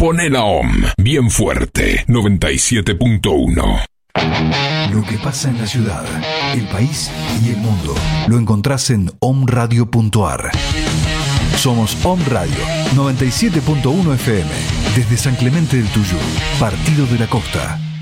Pone la OM bien fuerte, 97.1. Lo que pasa en la ciudad, el país y el mundo lo encontrás en omradio.ar. Somos Om Radio 97.1 FM desde San Clemente del Tuyú, Partido de la Costa.